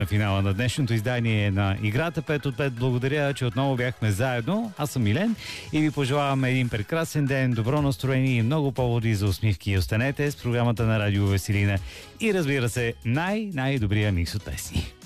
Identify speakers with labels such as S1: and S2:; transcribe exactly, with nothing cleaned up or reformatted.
S1: на финала на днешното издание на играта пет от пет. Благодаря, че отново бяхме заедно. Аз съм Милен и ви пожелавам един прекрасен ден, добро настроение и много поводи за усмивки. Останете с програмата на Радио Веселина и разбира се, най-най-добрия микс от песни.